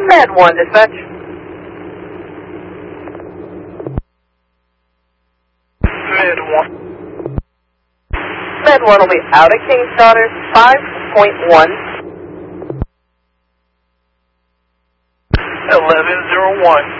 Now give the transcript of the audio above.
Med 1, dispatch. Med 1. Med 1 will be out of King's Daughters 5.1. 1101.